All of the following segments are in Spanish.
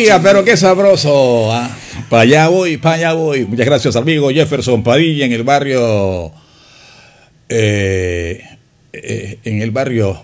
Oiga, pero qué sabroso. ¿Ah? Para allá voy, para allá voy. Muchas gracias, amigo Jefferson Padilla, en el barrio. En el barrio.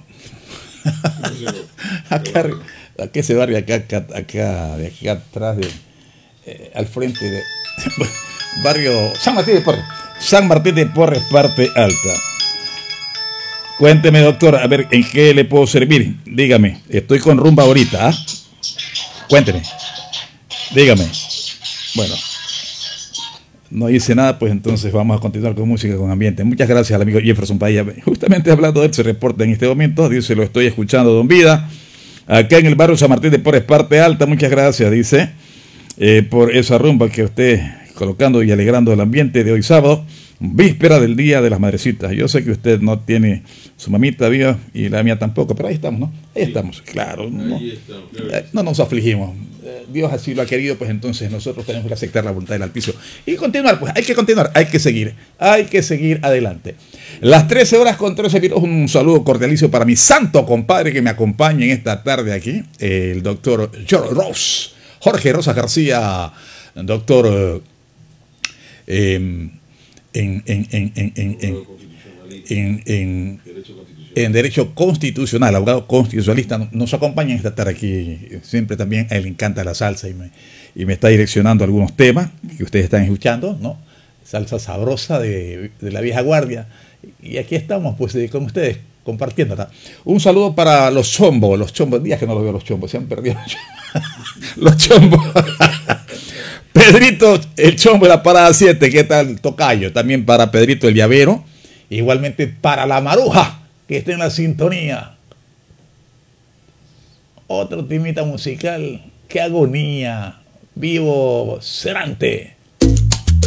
Acá, ¿a ese barrio? Acá, de aquí atrás, al frente de. Barrio San Martín de Porres. San Martín de Porres, parte alta. Cuénteme, doctor, a ver, ¿en qué le puedo servir? Dígame, estoy con rumba ahorita, ¿ah? Cuénteme, dígame. Bueno, no hice nada, pues entonces vamos a continuar con música, con ambiente. Muchas gracias al amigo Jefferson Padilla. Justamente hablando de él, se reporta en este momento, dice, lo estoy escuchando, don Vida, acá en el barrio San Martín de Porres, parte alta. Muchas gracias, dice, por esa rumba que usted colocando y alegrando el ambiente de hoy sábado, víspera del Día de las Madrecitas. Yo sé que usted no tiene su mamita viva y la mía tampoco, pero ahí estamos, ¿no? Ahí estamos, claro. No nos afligimos. Dios así lo ha querido, pues entonces nosotros tenemos que aceptar la voluntad del Altísimo. Y continuar, pues hay que continuar, hay que seguir adelante. Las 13 horas con 13 minutos, un saludo cordialicio para mi santo compadre que me acompaña en esta tarde aquí, el doctor Jorge Rosas García, doctor... en Derecho Constitucional, abogado constitucionalista, nos acompaña esta tarde aquí. Siempre también a él le encanta la salsa y me está direccionando algunos temas que ustedes están escuchando, ¿no? Salsa sabrosa de la vieja guardia. Y aquí estamos, pues, con ustedes, compartiendo, ¿no? Un saludo para los chombos, días que no los veo los chombos, se han perdido los chombos. Pedrito, el chombo de la parada 7, ¿qué tal, tocayo? También para Pedrito el llavero, igualmente para la Maruja, que está en la sintonía. Otro timita musical, qué agonía, Vivo Cerante.